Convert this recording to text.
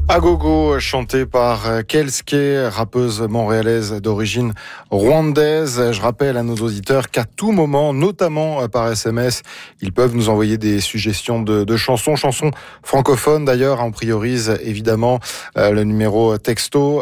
Agogo, chanté par Kelske, rappeuse montréalaise d'origine rwandaise. Je rappelle à nos auditeurs qu'à tout moment, notamment par SMS, ils peuvent nous envoyer des suggestions de chansons francophones d'ailleurs. On priorise évidemment le numéro texto